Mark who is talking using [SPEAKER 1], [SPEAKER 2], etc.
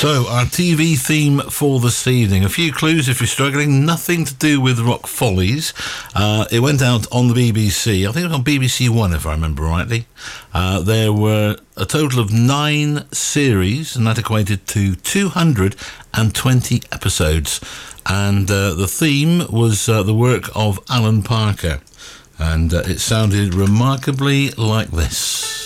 [SPEAKER 1] So, our TV theme for this evening. A few clues if you're struggling. Nothing to do with Rock Follies. It went out on the BBC. I think it was on BBC One, if I remember rightly. There were a total of 9 series, and that equated to 220 episodes. And the theme was the work of Alan Parker. And it sounded remarkably like this.